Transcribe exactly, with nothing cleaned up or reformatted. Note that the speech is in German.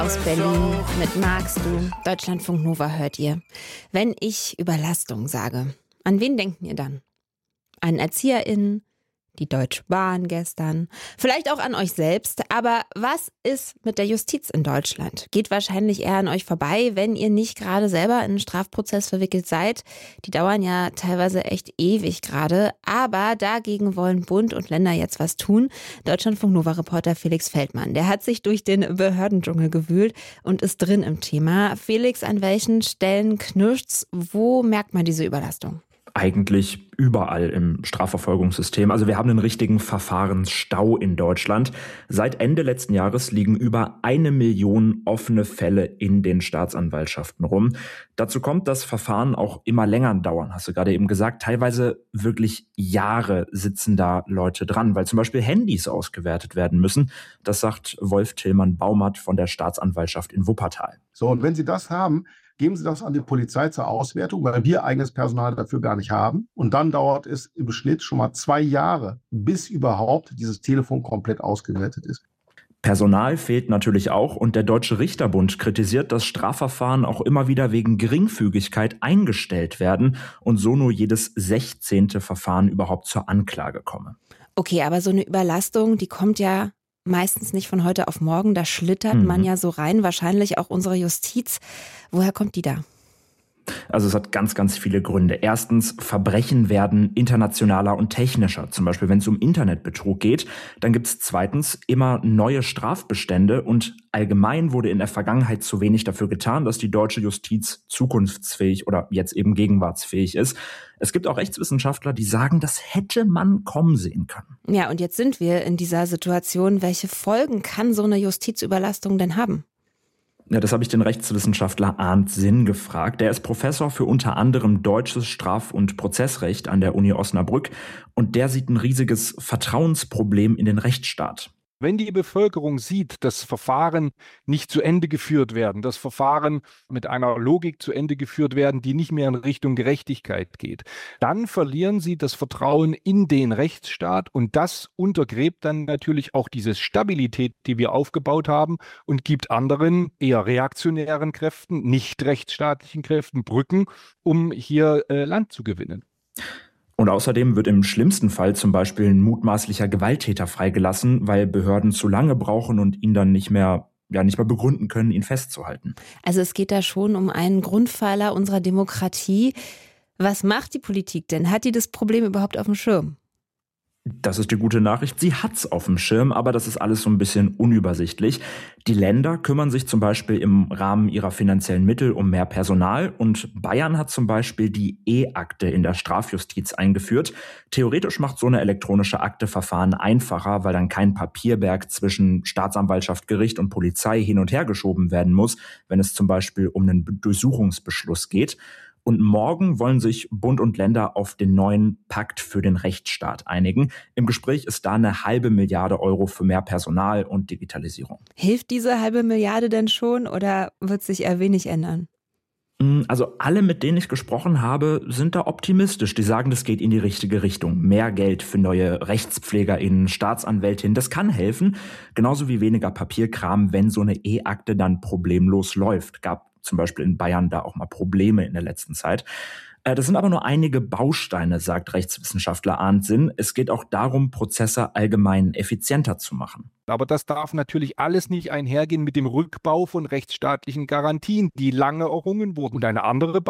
Aus Berlin mit Magst du, Deutschlandfunk Nova hört ihr. Wenn ich Überlastung sage, an wen denken ihr dann? An ErzieherInnen, die Deutsche Bahn gestern, vielleicht auch an euch selbst. Aber was ist mit der Justiz in Deutschland? Geht wahrscheinlich eher an euch vorbei, wenn ihr nicht gerade selber in einen Strafprozess verwickelt seid. Die dauern ja teilweise echt ewig gerade. Aber dagegen wollen Bund und Länder jetzt was tun. Deutschlandfunk Nova-Reporter Felix Feldmann, der hat sich durch den Behördendschungel gewühlt und ist drin im Thema. Felix, an welchen Stellen knirscht's? Wo merkt man diese Überlastung? Eigentlich überall im Strafverfolgungssystem. Also wir haben einen richtigen Verfahrensstau in Deutschland. Seit Ende letzten Jahres liegen über eine Million offene Fälle in den Staatsanwaltschaften rum. Dazu kommt, dass Verfahren auch immer länger dauern, hast du gerade eben gesagt. Teilweise wirklich Jahre sitzen da Leute dran, weil zum Beispiel Handys ausgewertet werden müssen. Das sagt Wolf Tillmann-Baumert von der Staatsanwaltschaft in Wuppertal. So, und wenn Sie das haben, geben Sie das an die Polizei zur Auswertung, weil wir eigenes Personal dafür gar nicht haben. Und dann dauert es im Schnitt schon mal zwei Jahre, bis überhaupt dieses Telefon komplett ausgewertet ist. Personal fehlt natürlich auch und der Deutsche Richterbund kritisiert, dass Strafverfahren auch immer wieder wegen Geringfügigkeit eingestellt werden und so nur jedes sechzehnte Verfahren überhaupt zur Anklage komme. Okay, aber so eine Überlastung, die kommt ja meistens nicht von heute auf morgen, da schlittert mhm. man ja so rein, wahrscheinlich auch unsere Justiz. Woher kommt die da? Also es hat ganz, ganz viele Gründe. Erstens, Verbrechen werden internationaler und technischer. Zum Beispiel, wenn es um Internetbetrug geht. Dann gibt es zweitens immer neue Strafbestände und allgemein wurde in der Vergangenheit zu wenig dafür getan, dass die deutsche Justiz zukunftsfähig oder jetzt eben gegenwartsfähig ist. Es gibt auch Rechtswissenschaftler, die sagen, das hätte man kommen sehen können. Ja, und jetzt sind wir in dieser Situation. Welche Folgen kann so eine Justizüberlastung denn haben? Ja, das habe ich den Rechtswissenschaftler Arndt Sinn gefragt. Der ist Professor für unter anderem deutsches Straf- und Prozessrecht an der Uni Osnabrück und der sieht ein riesiges Vertrauensproblem in den Rechtsstaat. Wenn die Bevölkerung sieht, dass Verfahren nicht zu Ende geführt werden, dass Verfahren mit einer Logik zu Ende geführt werden, die nicht mehr in Richtung Gerechtigkeit geht, dann verlieren sie das Vertrauen in den Rechtsstaat und das untergräbt dann natürlich auch diese Stabilität, die wir aufgebaut haben und gibt anderen, eher reaktionären Kräften, nicht rechtsstaatlichen Kräften Brücken, um hier äh, Land zu gewinnen. Und außerdem wird im schlimmsten Fall zum Beispiel ein mutmaßlicher Gewalttäter freigelassen, weil Behörden zu lange brauchen und ihn dann nicht mehr, ja, nicht mehr begründen können, ihn festzuhalten. Also es geht da schon um einen Grundpfeiler unserer Demokratie. Was macht die Politik denn? Hat die das Problem überhaupt auf dem Schirm? Das ist die gute Nachricht. Sie hat's auf dem Schirm, aber das ist alles so ein bisschen unübersichtlich. Die Länder kümmern sich zum Beispiel im Rahmen ihrer finanziellen Mittel um mehr Personal und Bayern hat zum Beispiel die E-Akte in der Strafjustiz eingeführt. Theoretisch macht so eine elektronische Akte Verfahren einfacher, weil dann kein Papierberg zwischen Staatsanwaltschaft, Gericht und Polizei hin und her geschoben werden muss, wenn es zum Beispiel um einen Durchsuchungsbeschluss geht. Und morgen wollen sich Bund und Länder auf den neuen Pakt für den Rechtsstaat einigen. Im Gespräch ist da eine halbe Milliarde Euro für mehr Personal und Digitalisierung. Hilft diese halbe Milliarde denn schon oder wird sich eher wenig ändern? Also alle, mit denen ich gesprochen habe, sind da optimistisch. Die sagen, das geht in die richtige Richtung. Mehr Geld für neue RechtspflegerInnen, Staatsanwältinnen, das kann helfen. Genauso wie weniger Papierkram, wenn so eine E-Akte dann problemlos läuft. Gab zum Beispiel in Bayern da auch mal Probleme in der letzten Zeit. Das sind aber nur einige Bausteine, sagt Rechtswissenschaftler Arndt Sinn. Es geht auch darum, Prozesse allgemein effizienter zu machen. Aber das darf natürlich alles nicht einhergehen mit dem Rückbau von rechtsstaatlichen Garantien, die lange errungen wurden. Und eine andere